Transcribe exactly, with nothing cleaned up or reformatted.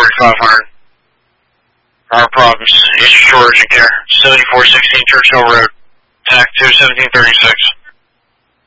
thirty-five hundred. Our problems. Eastern Shore Urgent Care. seventy-four sixteen Churchill Road. T A C two seventeen thirty-six.